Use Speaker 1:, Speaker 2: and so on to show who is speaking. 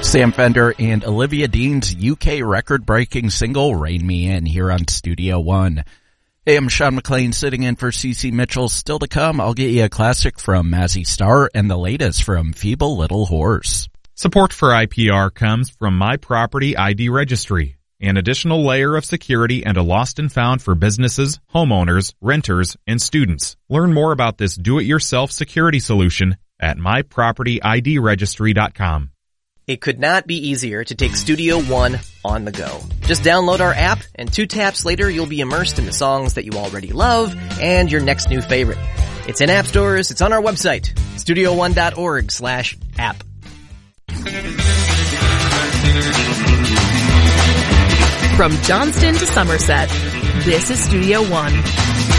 Speaker 1: Sam Fender and Olivia Dean's UK record-breaking single, Rain Me In, here on Studio One. Hey, I'm Sean McLean sitting in for CC Mitchell. Still to come, I'll get you a classic from Mazzy Star and the latest from Feeble Little Horse.
Speaker 2: Support for IPR comes from My Property ID Registry, an additional layer of security and a lost and found for businesses, homeowners, renters, and students. Learn more about this do-it-yourself security solution at mypropertyidregistry.com.
Speaker 3: It could not be easier to take Studio One on the go. Just download our app, and 2 taps later you'll be immersed in the songs that you already love and your next new favorite. It's in app stores, it's on our website, studio1.org/app.
Speaker 4: From Johnston to Somerset, this is Studio One.